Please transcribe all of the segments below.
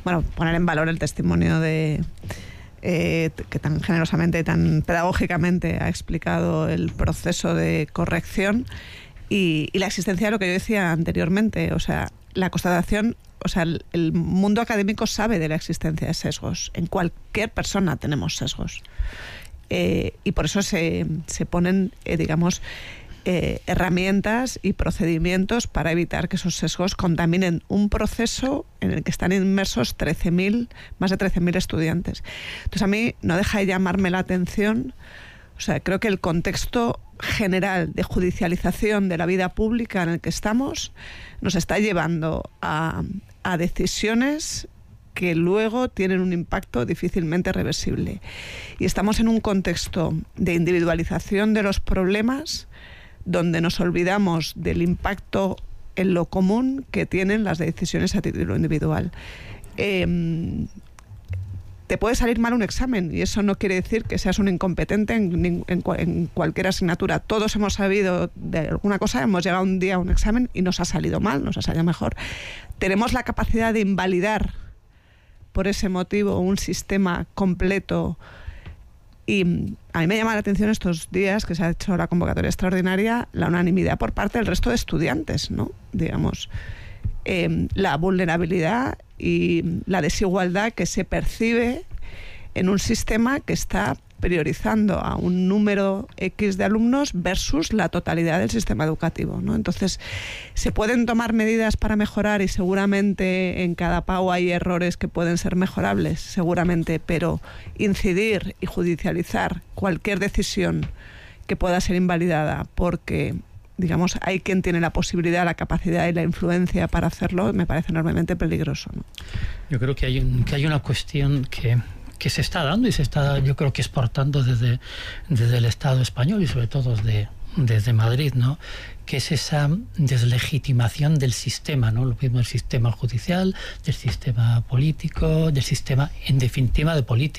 poner en valor el testimonio de que tan generosamente y tan pedagógicamente ha explicado el proceso de corrección y la existencia de lo que yo decía anteriormente, o sea, la constatación, o sea, el mundo académico sabe de la existencia de sesgos. En cualquier persona tenemos sesgos. Y por eso se ponen, herramientas y procedimientos para evitar que esos sesgos contaminen un proceso en el que están inmersos más de 13.000 estudiantes. Entonces a mí no deja de llamarme la atención, o sea, creo que el contexto general de judicialización de la vida pública en el que estamos nos está llevando a decisiones que luego tienen un impacto difícilmente reversible. Y estamos en un contexto de individualización de los problemas donde nos olvidamos del impacto en lo común que tienen las decisiones a título individual. Te puede salir mal un examen y eso no quiere decir que seas un incompetente en cualquier asignatura. Todos hemos sabido de alguna cosa, hemos llegado un día a un examen y nos ha salido mal, nos ha salido mejor. Tenemos la capacidad de invalidar por ese motivo un sistema completo. Y a mí me llama la atención estos días que se ha hecho la convocatoria extraordinaria, la unanimidad por parte del resto de estudiantes, ¿no? Digamos, la vulnerabilidad y la desigualdad que se percibe en un sistema que está priorizando a un número X de alumnos versus la totalidad del sistema educativo, ¿no? Entonces, se pueden tomar medidas para mejorar y seguramente en cada PAU hay errores que pueden ser mejorables, seguramente, pero incidir y judicializar cualquier decisión que pueda ser invalidada porque, digamos, hay quien tiene la posibilidad, la capacidad y la influencia para hacerlo, me parece enormemente peligroso, ¿no? Yo creo que hay una cuestión que se está dando y se está, yo creo que exportando desde el Estado español y sobre todo desde Madrid, ¿no? Que es esa deslegitimación del sistema, ¿no? Lo mismo del sistema judicial, del sistema político, del sistema, en definitiva,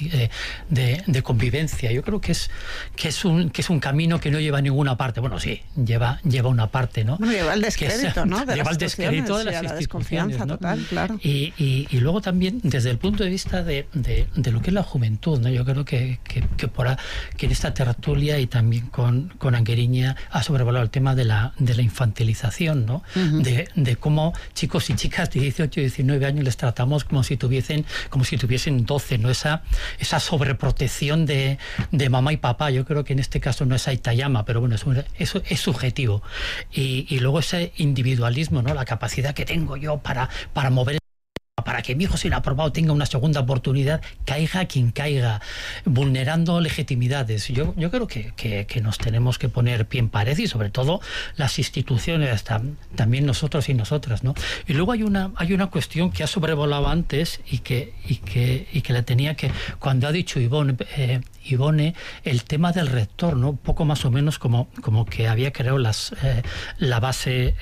de convivencia. Yo creo que es un camino que no lleva a ninguna parte. Bueno, sí, lleva una parte, ¿no? Bueno, lleva el descrédito, ¿no? Lleva el descrédito de las instituciones, ¿no? Total, claro. Y luego también, desde el punto de vista de lo que es la juventud, ¿no? Yo creo que en esta tertulia y también con Angueriña ha sobrevalorado el tema de la infantilización, ¿no? Uh-huh. De cómo chicos y chicas de 18 y 19 años les tratamos como si tuviesen 12, ¿no? Esa sobreprotección de mamá y papá. Yo creo que en este caso no es Aitayama, pero bueno, eso es subjetivo. Y luego ese individualismo, ¿no? La capacidad que tengo yo para mover, para que mi hijo sin aprobado tenga una segunda oportunidad, caiga quien caiga, vulnerando legitimidades. Yo creo que nos tenemos que poner pie en pared y sobre todo las instituciones, también nosotros y nosotras, ¿no? Y luego hay una cuestión que ha sobrevolado antes y que la tenía que, cuando ha dicho Ivone, el tema del rector, ¿no? Poco más o menos como que había creado la base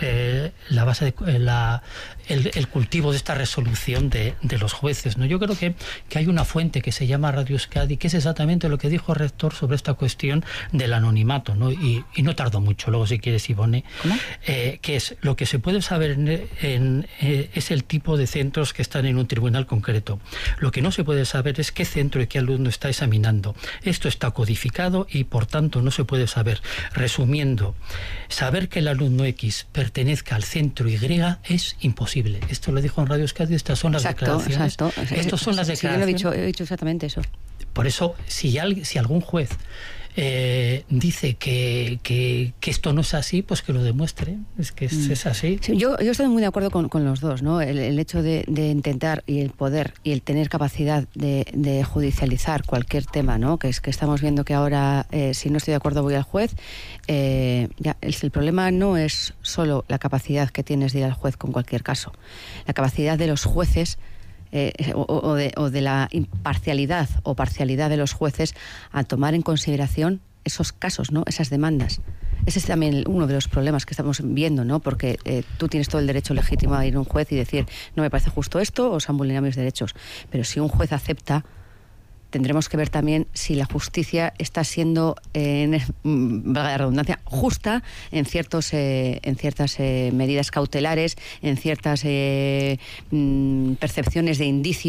el cultivo de esta resolución de los jueces, ¿no? Yo creo que hay una fuente que se llama Radio Euskadi, que es exactamente lo que dijo el rector sobre esta cuestión del anonimato, ¿no? Y no tardó mucho, luego si quieres, Ivone, que es lo que se puede saber es el tipo de centros que están en un tribunal concreto. Lo que no se puede saber es qué centro y qué alumno está examinando. Esto está codificado y por tanto no se puede saber. Resumiendo, saber que el alumno X pertenezca al centro Y es imposible. Esto lo dijo en Radio Euskadi, estas son las declaraciones. Exacto. Estas son las declaraciones. Sí, yo he dicho exactamente eso. Por eso, si algún juez dice que esto no es así, pues que lo demuestre. Es que es así. Sí, yo estoy muy de acuerdo con los dos, ¿no? El hecho de intentar y el poder y el tener capacidad de judicializar cualquier tema, ¿no? Que estamos viendo que ahora, si no estoy de acuerdo, voy al juez. El problema no es solo la capacidad que tienes de ir al juez con cualquier caso. La capacidad de los jueces o de la imparcialidad o parcialidad de los jueces a tomar en consideración esos casos, ¿no? Esas demandas. Ese es también uno de los problemas que estamos viendo, ¿no? Porque tú tienes todo el derecho legítimo a ir a un juez y decir, no me parece justo esto o se han vulnerado mis derechos. Pero si un juez acepta, tendremos que ver también si la justicia está siendo, valga la redundancia, justa en ciertas medidas cautelares, en ciertas percepciones de indicios